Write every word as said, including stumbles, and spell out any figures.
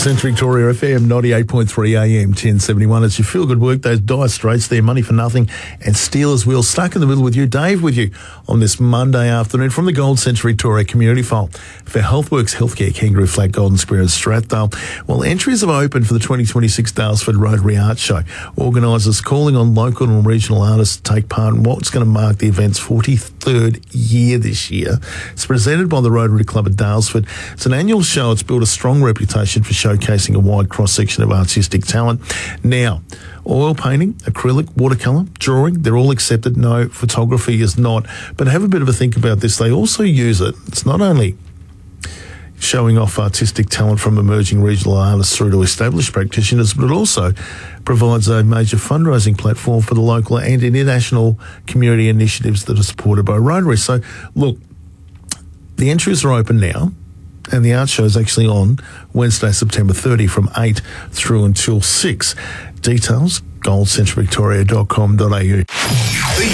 Central Victoria F M ninety-eight point three A M ten seventy-one. It's your feel-good work, those Dire Straits there, Money for Nothing and Steelers Wheel, stuck in the middle with you. Dave with you on this Monday afternoon from the Gold Central Victoria Community File for Healthworks Healthcare, Kangaroo Flat, Golden Square and Strathdale. Well, entries have opened for the twenty twenty-six Daylesford Rotary Art Show. Organisers calling on local and regional artists to take part in what's going to mark the event's forty-third year this year. It's presented by the Rotary Club at Daylesford. It's an annual show. It's built a strong reputation for showcasing a wide cross-section of artistic talent. Now, oil painting, acrylic, watercolour, drawing, they're all accepted. No, photography is not. But have a bit of a think about this. They also use it. It's not only showing off artistic talent from emerging regional artists through to established practitioners, but it also provides a major fundraising platform for the local and international community initiatives that are supported by Rotary. So, look, the entries are open now. And the art show is actually on Wednesday, September thirtieth from eight through until six. Details, gold central victoria dot com dot a u.